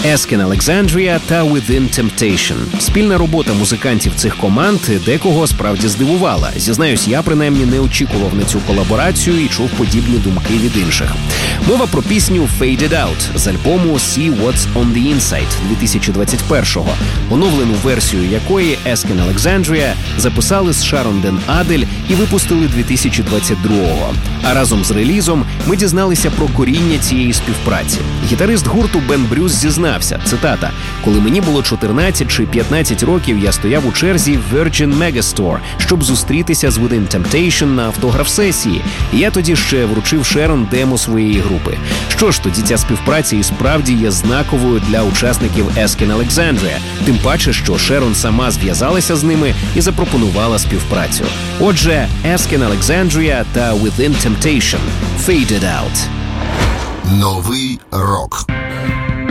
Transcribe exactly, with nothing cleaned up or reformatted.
Askin Alexandria та Within Temptation. Спільна робота музикантів цих команд декого справді здивувала. Зізнаюсь, я принаймні не очікував на цю колаборацію і чув подібні думки від інших. Мова про пісню Faded Out з альбому See What's on the Inside дві тисячі двадцять першого, оновлену версію якої Askin Alexandria записали з Шарон Ден Адель і випустили дві тисячі двадцять другого. А разом з релізом ми дізналися про коріння цієї співпраці. Гітарист гурту Бен Брюс зізнався, цитата: «Коли мені було чотирнадцять чи п'ятнадцять років, я стояв у черзі в Virgin Megastore, щоб зустрітися з Within Temptation на автограф-сесії. І я тоді ще вручив Шерон демо своєї групи. Що ж, тоді ця співпраця і справді є знаковою для учасників Askin Alexandria. Тим паче, що Шерон сама зв'язалася з ними і запропонувала співпрацю. Отже, Askin Alexandria та Within Temptation. Faded Out. Новий рок.